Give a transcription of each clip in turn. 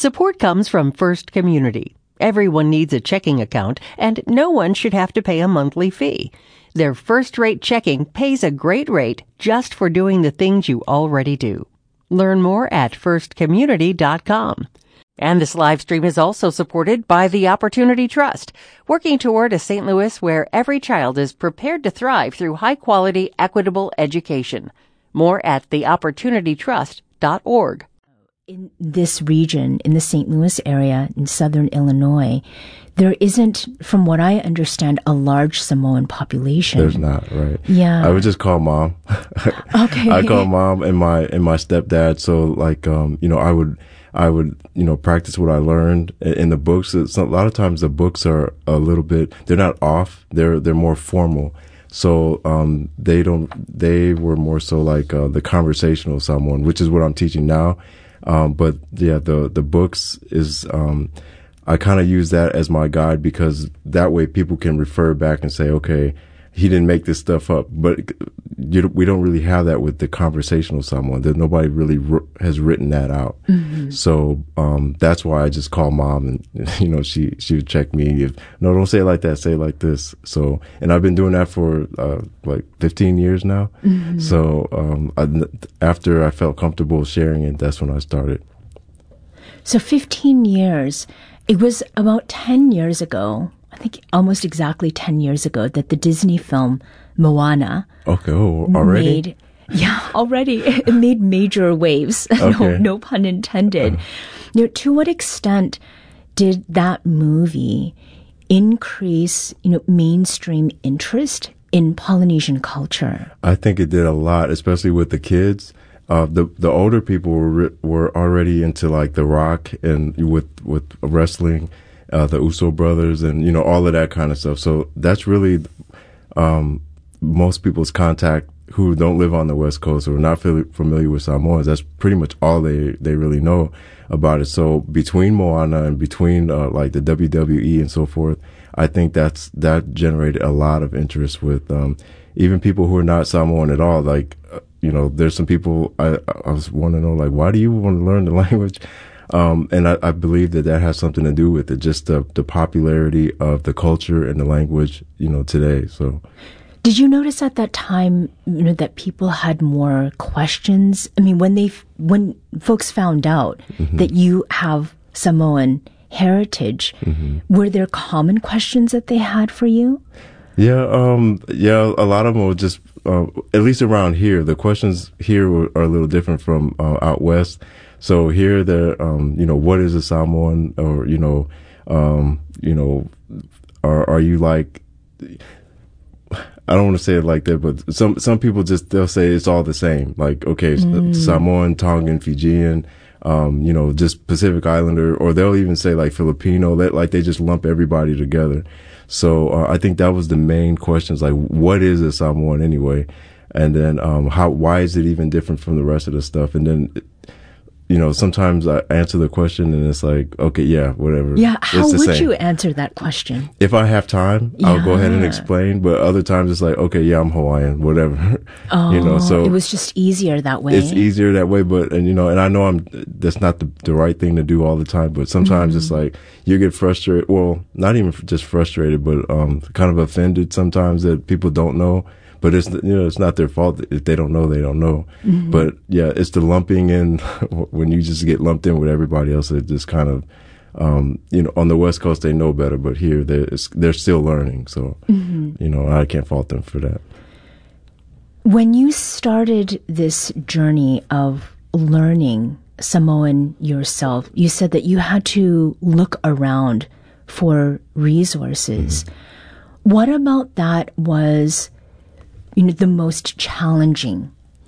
Support comes from First Community. Everyone needs a checking account, and no one should have to pay a monthly fee. Their first-rate checking pays a great rate just for doing the things you already do. Learn more at firstcommunity.com. And this live stream is also supported by the Opportunity Trust, working toward a St. Louis where every child is prepared to thrive through high-quality, equitable education. More at theopportunitytrust.org. In this region, in the St. Louis area, in southern Illinois, there isn't, from what I understand, a large Samoan population. There's not, right? Yeah. I would just call mom. Okay. I call mom and my stepdad. So like, I would, practice what I learned in the books. A lot of times the books are a little bit, they're not off. They're more formal. So, they were more so like, the conversational Samoan, which is what I'm teaching now. But yeah, the books is, I kind of use that as my guide because that way people can refer back and say, okay, he didn't make this stuff up. But we don't really have that with the conversational Samoan. Nobody really has written that out. Mm-hmm. So, that's why I just call mom and, she would check me. No, don't say it like that. Say it like this. So, and I've been doing that for, like 15 years now. Mm-hmm. So, after I felt comfortable sharing it, that's when I started. So 15 years. It was about 10 years ago, I think almost exactly 10 years ago, that the Disney film Moana. Okay, already? Already. It made major waves. Okay. No pun intended. To what extent did that movie increase, mainstream interest in Polynesian culture? I think it did a lot, especially with the kids. The older people were already into like The Rock and with wrestling, the Uso brothers and, all of that kind of stuff. So that's really, most people's contact who don't live on the West Coast or are not familiar with Samoans. That's pretty much all they really know about it. So between Moana and between, like the WWE and so forth, I think that generated a lot of interest with, even people who are not Samoan at all. Like, there's some people I was want to know, like, why do you want to learn the language? And I believe that has something to do with it, just the popularity of the culture and the language, today. So, did you notice at that time, that people had more questions? I mean, when folks found out mm-hmm. that you have Samoan heritage, mm-hmm. were there common questions that they had for you? Yeah, a lot of them were just, at least around here, the questions here are a little different from, out west. So here what is a Samoan or, are you like, I don't want to say it like that, but some people they'll say it's all the same. Like, okay, Samoan, Tongan, Fijian, just Pacific Islander, or they'll even say like Filipino, like they just lump everybody together. So, I think that was the main questions, like, what is a Samoan anyway? And then, why is it even different from the rest of the stuff? And then, sometimes I answer the question and it's like, okay, yeah, whatever. Yeah. How would you answer that question? If I have time, I'll go ahead and explain. But other times it's like, okay, yeah, I'm Hawaiian, whatever. Oh, so it was just easier that way. It's easier that way. But, and I know that's not the right thing to do all the time. But sometimes it's like you get frustrated. Well, not even just frustrated, but, kind of offended sometimes that people don't know. But it's not their fault. If they don't know, they don't know. Mm-hmm. But yeah, it's the lumping in when you just get lumped in with everybody else. It just kind of, on the West Coast, they know better, but here they're still learning. So, mm-hmm. I can't fault them for that. When you started this journey of learning Samoan yourself, you said that you had to look around for resources. Mm-hmm. What about that was the most challenging?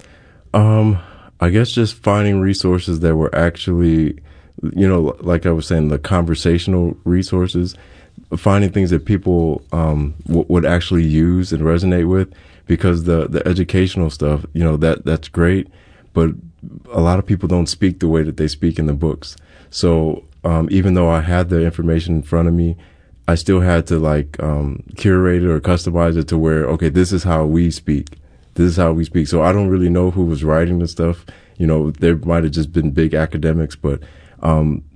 I guess just finding resources that were actually, like I was saying, the conversational resources, finding things that people, would actually use and resonate with, because the educational stuff, that's great, but a lot of people don't speak the way that they speak in the books. So, even though I had the information in front of me, I still had to curate it or customize it to where, okay, this is how we speak. This is how we speak. So I don't really know who was writing the stuff. There might have just been big academics, but,